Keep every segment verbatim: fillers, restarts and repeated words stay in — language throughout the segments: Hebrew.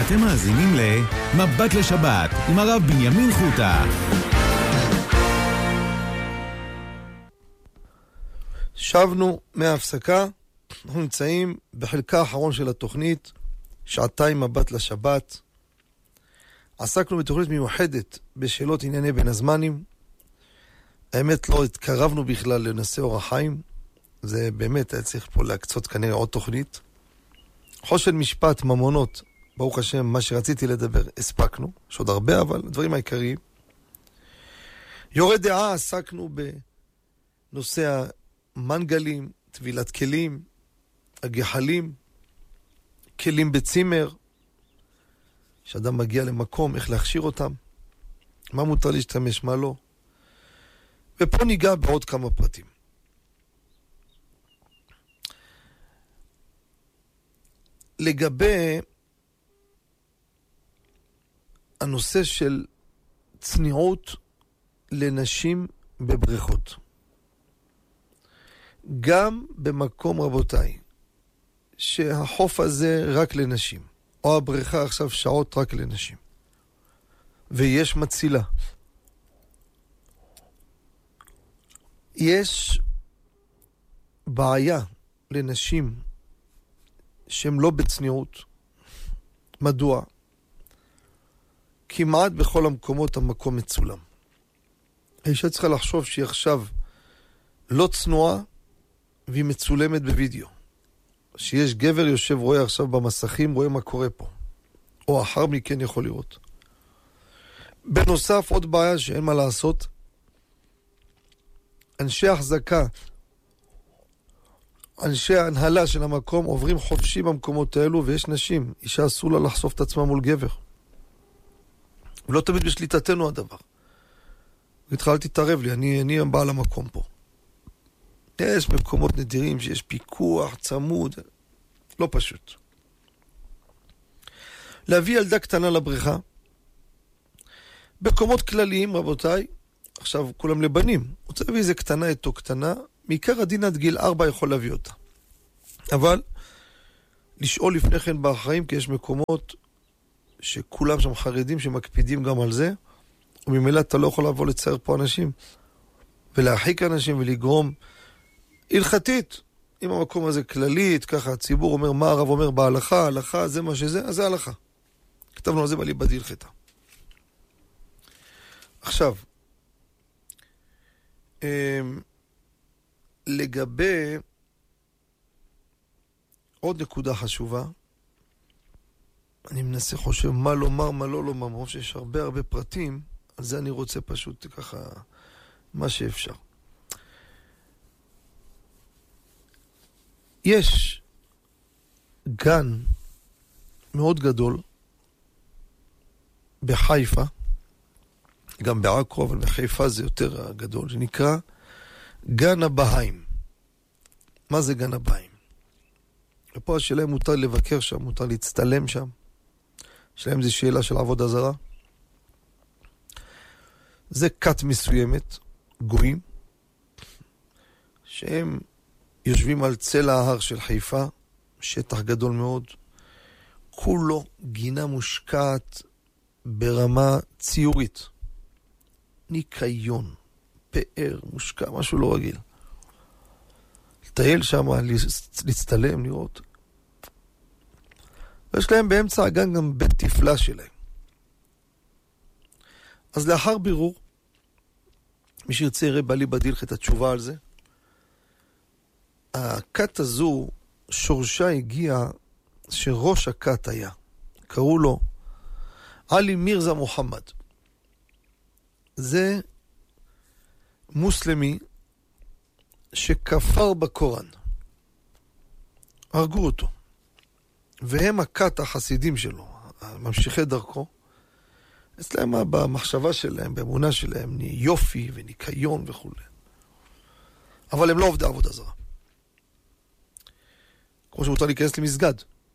אתם מאזינים למבט לשבת עם הרב בנימין חוטה. שבנו מההפסקה, אנחנו נמצאים בחלקה האחרון של התוכנית, שעתיים מבט לשבת. עסקנו בתוכנית מיוחדת בשאלות ענייני בין הזמנים. האמת לא התקרבנו בכלל לנושא אורח חיים, זה באמת היה צריך פה להקצות כנראה עוד תוכנית. חושן משפט, ממונות, ברוך השם, מה שרציתי לדבר, הספקנו, יש עוד הרבה, אבל הדברים העיקריים. יורד דעה, עסקנו בנושא המנגלים, טבילת כלים, הגחלים, כלים בצימר, שאדם מגיע למקום, איך להכשיר אותם, מה מותר להשתמש, מה לא. ופה ניגע בעוד כמה פרטים. לגבי הנושא של צניעות לנשים בבריכות. גם במקום, רבותיי, שהחוף הזה רק לנשים, או הבריכה עכשיו שעות רק לנשים, ויש מצילה, יש בעיה לנשים שהן לא בצניעות. מדוע? כמעט בכל המקומות המקום מצולם. האישה צריכה לחשוב שהיא עכשיו לא צנועה והיא מצולמת בווידאו. שיש גבר יושב רואה עכשיו במסכים, רואה מה קורה פה. או אחר מכן יכול לראות. בנוסף, עוד בעיה שאין מה לעשות. אנשי החזקה, אנשי ההנהלה של המקום עוברים חופשי במקומות האלו, ויש נשים, אישה אסור לה לחשוף את עצמה מול גבר. ולא תמיד בשליטתנו הדבר. התחלתי להתערב לי, אני, אני בעל המקום פה. יש מקומות נדירים שיש פיקוח, צמוד, לא פשוט. להביא ילדה קטנה לבריכה, בקומות כלליים, רבותיי, עכשיו כולם לבנים, רוצה להביא איזה קטנה איתו קטנה, מעיקר הדין עד גיל ארבע יכול להביא אותה. אבל לשאול לפני כן באחראים, כי יש מקומות שכולם שם חרדים שמקפידים גם על זה, וממילא אתה לא יכול לבוא לצייר פה אנשים, ולהרחיק אנשים ולגרום הלכתית. אם המקום הזה כללית, ככה הציבור אומר מה הרב אומר בהלכה, הלכה זה מה שזה, אז זה הלכה. כתבנו על זה בליבא דהלכתא. עכשיו, לגבי עוד נקודה חשובה, אני מנסה חושב מה לומר, מה לא לומר, מרוב שיש הרבה הרבה פרטים, על זה אני רוצה פשוט ככה מה שאפשר. יש גן מאוד גדול בחיפה, גם בעכו, אבל בחיפה זה יותר גדול, שנקרא גן הבהאים. מה זה גן הבהאים? ופה השאלה אם מותר לבקר שם, מותר להצטלם שם. השאלה אם זו שאלה של עבודה זרה. זה כת מסוימת, גויים, שהם יושבים על צל ההר של חיפה, שטח גדול מאוד, כולו גינה מושקעת ברמה ציורית. ניקיון, פאר, מושקע, משהו לא רגיל. לטייל שם, להצטלם, לראות. ויש להם באמצע הגן גם בית תפלה שלהם. אז לאחר בירור, מי שירצה יראה בליבא דהלכתא את התשובה על זה, הכת הזו, שורשה הגיע שראש הכת היה. קראו לו עלי מירזה מוחמד. זה מוסלמי שכפר בקוראן. הרגו אותו. והם הכת החסידים שלו, ממשיכי דרכו. אצלם במחשבה שלהם, באמונה שלהם, יופי וניקיון וכו'. אבל הם לא עובדי עבודה זרה. כמו שמותר להיכנס למסגד.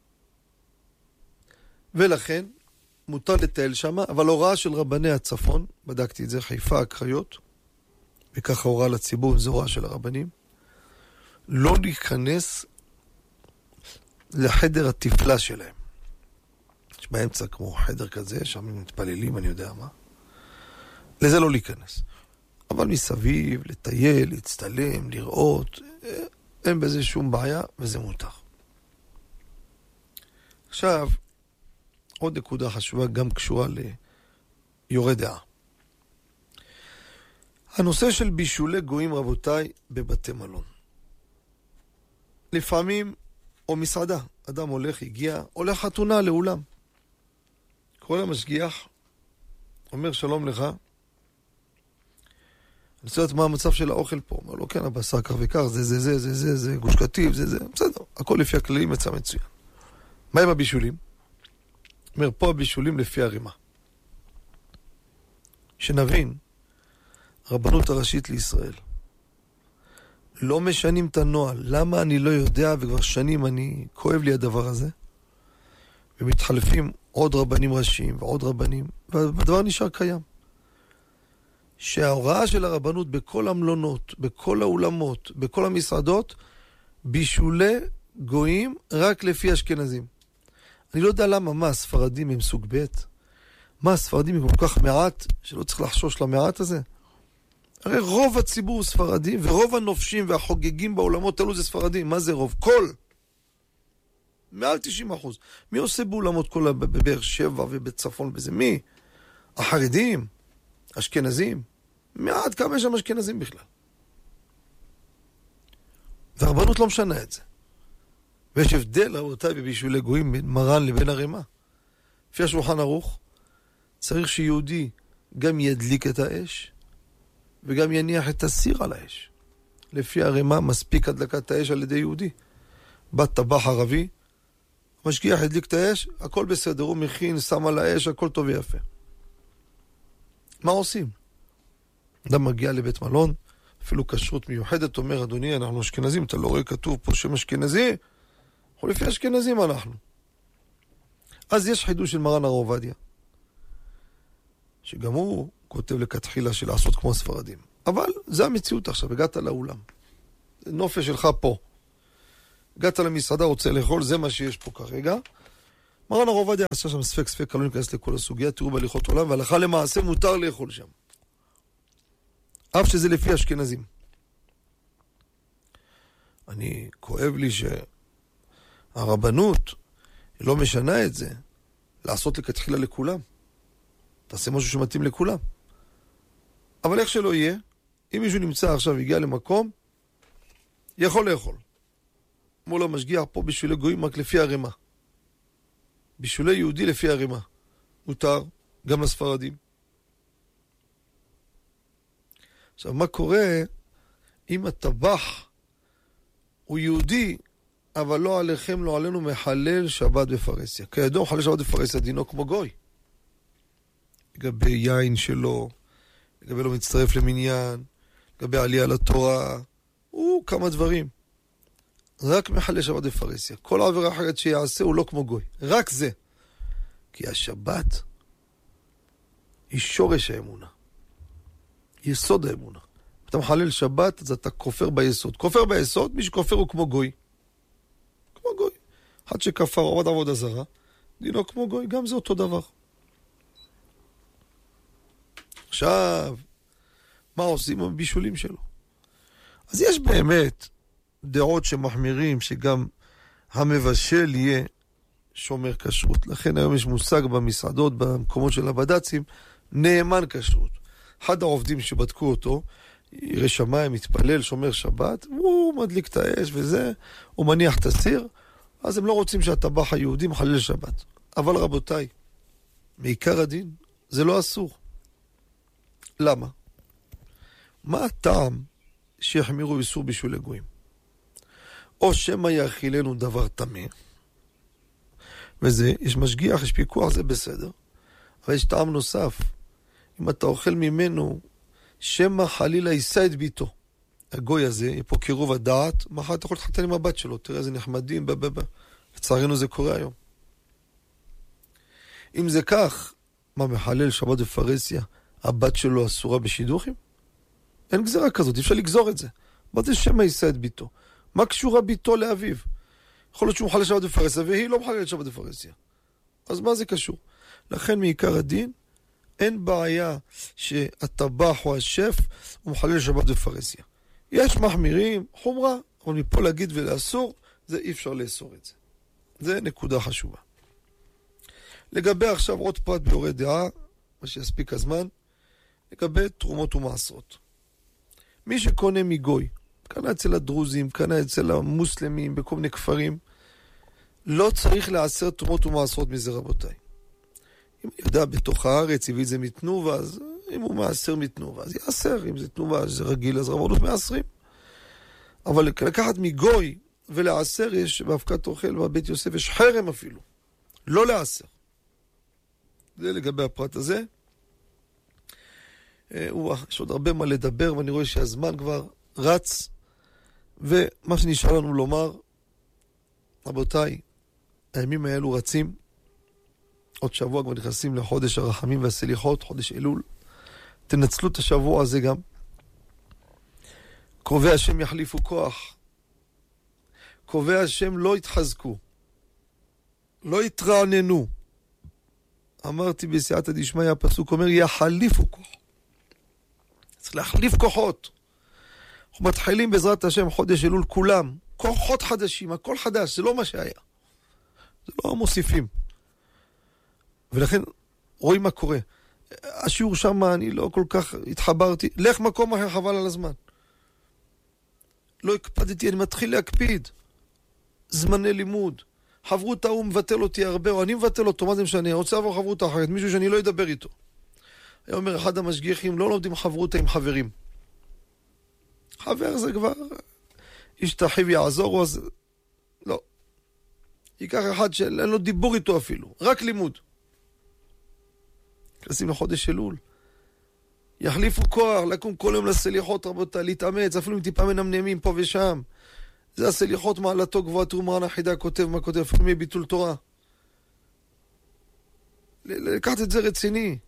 ולכן, מותר לטייל שם, אבל הוראה של רבני הצפון, בדקתי את זה, חיפה, הקריות, וככה הוראה לציבור, זו הוראה של הרבנים, לא להיכנס לחדר התפלה שלהם. יש באמצע כמו חדר כזה, שם מתפללים, אני יודע מה. לזה לא להיכנס. אבל מסביב, לטייל, להצטלם, לראות, אין בזה שום בעיה, וזה מותר. עכשיו, עוד נקודה חשובה, גם קשורה ליורה דעה. הנושא של בישולי גויים, רבותיי, בבתי מלון. לפעמים, או מסעדה, אדם הולך, הגיע, הולך חתונה לאולם. קורא למשגיח, אומר שלום לך, אני רוצה לדעת מה המצב של האוכל פה. אומר לו, כן, הבשר כך וכך, זה, זה, זה, זה, זה, זה, גוש קטיף, זה, זה, בסדר. הכל לפי הכללים יצא מצוין. מה עם הבישולים? אומר, פה הבישולים לפי הרימה. שנבין, הרבנות הראשית לישראל, לא משנים את הנוהל. למה אני לא יודע, וכבר שנים אני, כואב לי הדבר הזה, ומתחלפים עוד רבנים ראשיים ועוד רבנים, והדבר נשאר קיים. שההוראה של הרבנות בכל המלונות, בכל האולמות, בכל המסעדות, בישולי גויים רק לפי אשכנזים. אני לא יודע למה, מה, הספרדים הם סוג ב'? מה, הספרדים הם כל כך מעט, שלא צריך לחשוש למעט הזה? הרי רוב הציבור הוא ספרדים, ורוב הנופשים והחוגגים בעולמות אלו זה ספרדים. מה זה רוב? כל. מעל תשעים אחוז. מי עושה באולמות כל בבאר שבע ובצפון בזה? מי? החרדים? אשכנזים? מעט כמה יש שם אשכנזים בכלל. והרבנות לא משנה את זה. ויש הבדל, רבותיי, בבישולי גויים בין מרן לבין הרימה. לפי השולחן ערוך, צריך שיהודי גם ידליק את האש, וגם יניח את הסיר על האש. לפי הרימה, מספיק הדלקת האש על ידי יהודי. בת טבח ערבי, משגיח הדליק את האש, הכל בסדר, הוא מכין, שם על האש, הכל טוב ויפה. מה עושים? אדם מגיע לבית מלון, אפילו כשרות מיוחדת, אומר, אדוני, אנחנו אשכנזים, אתה לא רואה כתוב פה שם אשכנזי? אנחנו לפי אשכנזים אנחנו. אז יש חידוש של מרן הרב עובדיה, שגם הוא כותב לכתחילה של לעשות כמו הספרדים. אבל זה המציאות עכשיו, הגעת לאולם. נופש שלך פה. הגעת למסעדה, רוצה לאכול, זה מה שיש פה כרגע. מרן הרב עובדיה עשה שם ספק ספק, לא ניכנס לכל הסוגיה, תראו בהליכות עולם, והלכה למעשה מותר לאכול שם. אף שזה לפי אשכנזים. אני כואב לי שהרבנות לא משנה את זה, לעשות לכתחילה לכולם. תעשה משהו שמתאים לכולם. אבל איך שלא יהיה, אם מישהו נמצא עכשיו, הגיע למקום, יכול לאכול. מול המשגיח פה בישולי גויים רק לפי הרימה. בישולי יהודי לפי הרימה. מותר, גם לספרדים. עכשיו, מה קורה אם הטבח הוא יהודי, אבל לא עליכם, לא עלינו, מחלל שבת בפרסיה. כידוע, מחלל שבת בפרסיה דינו כמו גוי. לגבי יין שלו, לגבי לא מצטרף למניין, לגבי עלייה לתורה, הוא כמה דברים. רק מחלל שבת בפרסיה. כל העבירה אחרת שיעשה הוא לא כמו גוי. רק זה. כי השבת היא שורש האמונה. יסוד האמונה. אתה מחלל שבת, אז אתה כופר ביסוד. כופר ביסוד, מי שכופר הוא כמו גוי. כמו גוי. אחד שכפר עבד עבודה זרה, דינו כמו גוי, גם זה אותו דבר. עכשיו, מה עושים עם הבישולים שלו? אז יש באמת דעות שמחמירים שגם המבשל יהיה שומר כשרות. לכן היום יש מושג במסעדות, במקומות של הבד"צים, נאמן כשרות. אחד העובדים שבדקו אותו, ירא שמיים, מתפלל, שומר שבת, הוא מדליק את האש וזה, הוא מניח את הסיר, אז הם לא רוצים שהטבח היהודי מחלל שבת. אבל רבותיי, מעיקר הדין, זה לא אסור. למה? מה הטעם שיחמירו איסור בישולי גויים? או שמא יאכילנו דבר טמא, וזה, יש משגיח, יש פיקוח, זה בסדר. אבל יש טעם נוסף. אם אתה אוכל ממנו, שמא חלילה יישא את ביתו. הגוי הזה, יהיה פה קירוב הדעת, מחר אתה יכול להתחתן עם הבת שלו, תראה איזה נחמדים, בבבא. לצערנו זה קורה היום. אם זה כך, מה מחלל שבת בפרסיה, הבת שלו אסורה בשידוכים? אין גזרה כזאת, אפשר לגזור את זה. מה זה שמא יישא את ביתו? מה קשורה ביתו לאביו? יכול להיות שהוא מחלל שבת בפרסיה, והיא לא מחללת שבת בפרסיה. אז מה זה קשור? לכן מעיקר הדין, אין בעיה שהטבח או השף הוא מחלל שבת בפרהסיה. יש מחמירים, חומרה, אבל מפה להגיד ולאסור, זה אי אפשר לאסור את זה. זה נקודה חשובה. לגבי עכשיו עוד פרט ביורי דעה, מה שיספיק הזמן, לגבי תרומות ומעשרות. מי שקונה מגוי, קנה אצל הדרוזים, קנה אצל המוסלמים, בכל מיני כפרים, לא צריך לעשר תרומות ומעשרות מזה, רבותיי. אם ידע בתוך הארץ, הביא את זה מתנובה, אז אם הוא מעשר מתנובה, אז יעשר. אם זה תנובה, אז זה רגיל, אז רבנות מעשרים. אבל לקחת מגוי ולעשר, יש באבקת אוכל בבית יוסף, יש חרם אפילו. לא לעשר. זה לגבי הפרט הזה. יש עוד הרבה מה לדבר, ואני רואה שהזמן כבר רץ. ומה שנשאר לנו לומר, רבותיי, הימים האלו רצים. עוד שבוע כבר נכנסים לחודש הרחמים והסליחות, חודש אלול. תנצלו את השבוע הזה גם. קרובי השם יחליפו כוח. קרובי השם לא יתחזקו. לא יתרעננו. אמרתי בסייעתא דשמיא, הפסוק אומר, יחליפו כוח. צריך להחליף כוחות. אנחנו מתחילים בעזרת השם חודש אלול כולם. כוחות חדשים, הכל חדש, זה לא מה שהיה. זה לא מוסיפים. ולכן רואים מה קורה. השיעור שם אני לא כל כך התחברתי. לך מקום אחר, חבל על הזמן. לא הקפדתי, אני מתחיל להקפיד. זמני לימוד. חברות ההוא מבטל אותי הרבה, או אני מבטל אותו, מה זה משנה? אני רוצה לעבור חברות אחרת, מישהו שאני לא אדבר איתו. היה אומר אחד המשגיחים, לא לומדים חברות עם חברים. חבר זה כבר, איש תחיו יעזור, אז לא. ייקח אחד שאין לו דיבור איתו אפילו, רק לימוד. כנסים לחודש אלול. יחליפו כוח, לקום כל יום לסליחות, רבותה, להתאמץ, אפילו אם טיפה מנמנמים פה ושם. זה הסליחות מעלתו גבוהה, תראו מרן החידה כותב מה כותב, אפילו מביטול תורה. לקחת את זה רציני.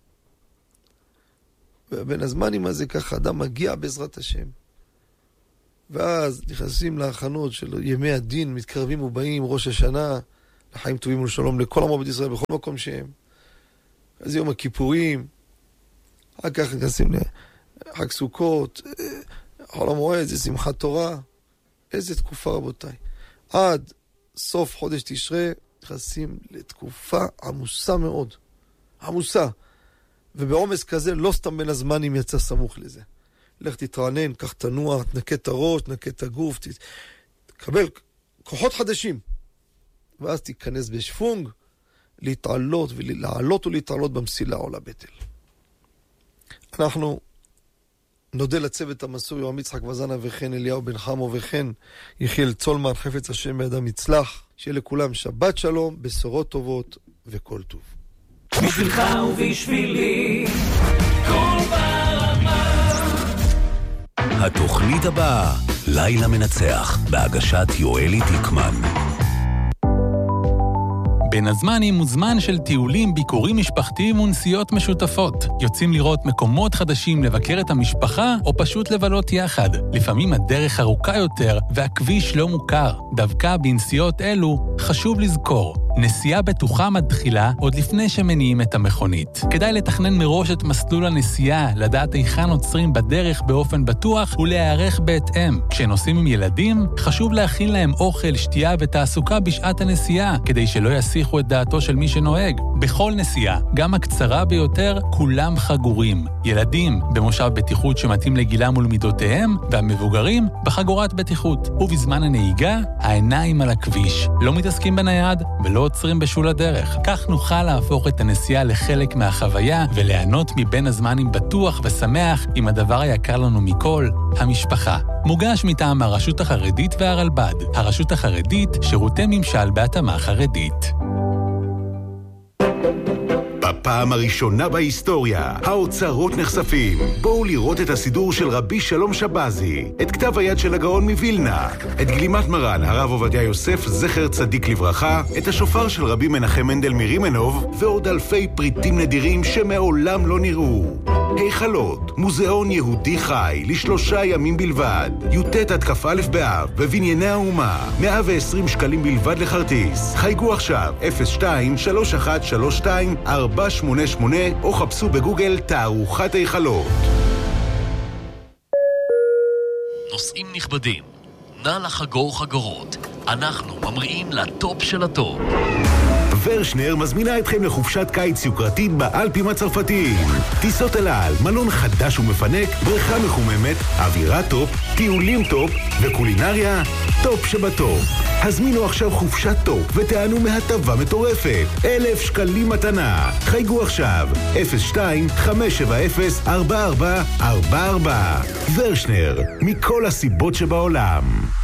ובין הזמנים הזה ככה, אדם מגיע בעזרת השם. ואז נכנסים להכנות של ימי הדין, מתקרבים ובאים, ראש השנה, לחיים טובים ולשלום לכל עמו בית ישראל, בכל מקום שהם. אז יום הכיפורים, אחר כך נכנסים לחג סוכות, חול המועד, זה שמחת תורה. איזה תקופה רבותיי. עד סוף חודש תשרה, נכנסים לתקופה עמוסה מאוד. עמוסה. ובעומס כזה, לא סתם בין הזמנים יצא סמוך לזה. לך תתרענן, קח תנוע, תנקה את הראש, תנקה את הגוף, תקבל כוחות חדשים. ואז תיכנס בשפונג, להתעלות ולעלות ולהתעלות במסילה או לבטל. אנחנו נודה לצוות המסור יורם יצחק וזנה וכן אליהו בן חמו וכן יחיאל צולמן חפץ השם בידם יצלח. שיהיה לכולם שבת שלום, בשורות טובות וכל טוב. בשבילך ובשבילי כל ברמה. התוכנית הבאה, לילה מנצח, בהגשת יואלי תיקמן. בין הזמנים מוזמן של טיולים, ביקורים משפחתיים ונסיעות משותפות. יוצאים לראות מקומות חדשים, לבקר את המשפחה, או פשוט לבלות יחד. לפעמים הדרך ארוכה יותר, והכביש לא מוכר. דווקא בנסיעות אלו, חשוב לזכור. נסיעה בטוחה מתחילה עוד לפני שמניעים את המכונית. כדאי לתכנן מראש את מסלול הנסיעה, לדעת היכן עוצרים בדרך באופן בטוח ולהיערך בהתאם. כשנוסעים עם ילדים, חשוב להכין להם אוכל, שתייה ותעסוקה בשעת הנסיעה, כדי שלא יסיחו את דעתו של מי שנוהג. בכל נסיעה, גם הקצרה ביותר, כולם חגורים. ילדים במושב בטיחות שמתאים לגילם ולמידותיהם, והמבוגרים בחגורת בטיחות. ובזמן הנהיגה, העיניים על הכביש. לא מתעסקים בנייד ולא עוצרים בשול הדרך. כך נוכל להפוך את הנסיעה לחלק מהחוויה וליהנות מבין הזמנים בטוח ושמח עם הדבר היקר לנו מכל, המשפחה. מוגש מטעם הרשות החרדית והרלב"ד. הרשות החרדית, שירותי ממשל בהתאמה חרדית. בפעם הראשונה בהיסטוריה, האוצרות נחשפים. בואו לראות את הסידור של רבי שלום שבזי, את כתב היד של הגאון מווילנה, את גלימת מרן הרב עובדיה יוסף זכר צדיק לברכה, את השופר של רבי מנחם מנדל מרימנוב, ועוד אלפי פריטים נדירים שמעולם לא נראו. היכלות, מוזיאון יהודי חי לשלושה ימים בלבד. י"ט עד כ"א באב בבנייני האומה. מאה ועשרים שקלים בלבד לכרטיס. חייגו עכשיו אפס שתיים שלוש אחת שלוש שתיים ארבע שמונה שמונה או חפשו בגוגל תערוכת היכלות. נוסעים נכבדים, נא לחגור חגורות. אנחנו ממריאים לטופ של הטופ. ורשנר מזמינה אתכם לחופשת קיץ יוקרתית באלפים הצרפתיים. טיסות אל על, מלון חדש ומפנק, בריכה מחוממת, אווירה טופ, טיולים טופ וקולינריה טופ שבטופ. הזמינו עכשיו חופשת טופ ותענו מהטבה מטורפת. אלף שקלים מתנה. חייגו עכשיו אפס שתיים חמש שבע אפס ארבע ארבע ארבע ארבע. ורשנר, מכל הסיבות שבעולם.